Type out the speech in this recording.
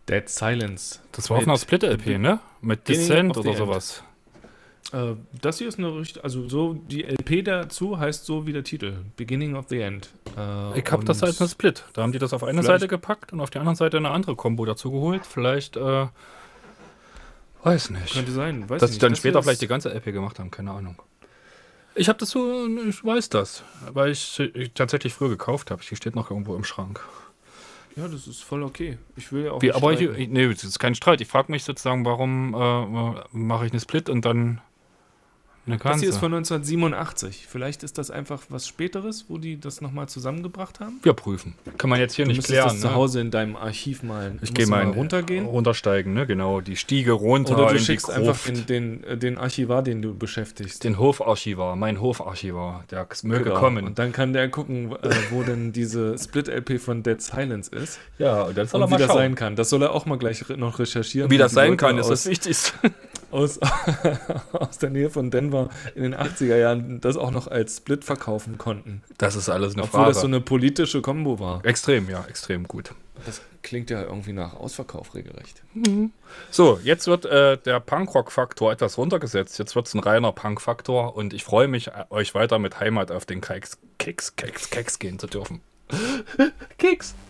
Dead Silence. Das war auf einer Split-LP, ne? Mit Beginning Descent of the oder End. sowas. Das hier ist eine richtig, also so die LP dazu heißt so wie der Titel, Beginning of the End. Ich hab das als eine Split. Da haben die das auf eine vielleicht- Seite gepackt und auf die andere Seite eine andere Combo dazu geholt. Vielleicht, weiß nicht. Könnte sein, weiß Dass ich sie nicht. dann Das später hier vielleicht die ist- ganze LP gemacht haben, keine Ahnung. Ich habe das so, ich weiß das, weil ich tatsächlich früher gekauft habe. Die steht noch irgendwo im Schrank. Ja, das ist voll okay. Ich will ja auch Wie, nicht aber streiten. nee, das ist kein Streit. Ich frage mich sozusagen, warum mache ich eine Split und dann eine Das hier ist ganze? von 1987. Vielleicht ist das einfach was Späteres, wo die das nochmal zusammengebracht haben. Wir prüfen. Kann man jetzt hier Du nicht müsstest klären. das zu Hause in deinem Archiv mal. Ich Musst gehe du mal runtergehen. runtersteigen, ne? Genau, die Stiege runter Oder du in die schickst einfach Gruft. den Archivar, den du beschäftigst. Den Hofarchivar, mein Hofarchivar, der möge Genau. kommen. Und dann kann der gucken, wo denn diese Split-LP von Dead Silence ist. Ja, und dann soll Und wie das sein kann. Das soll er auch mal gleich noch recherchieren. Wie das die sein Leute kann, ist aus, das Wichtigste. aus, aus der Nähe von Denver in den 80er Jahren das auch noch als Split verkaufen konnten. Das ist alles eine Obwohl Frage. das so eine politische Kombo war. Extrem, ja, extrem gut. Das klingt ja irgendwie nach Ausverkauf regelrecht. So, jetzt wird der Punkrock-Faktor etwas runtergesetzt. Jetzt wird es ein reiner Punk-Faktor und ich freue mich, euch weiter mit Heimat auf den Keks gehen zu dürfen. Keks!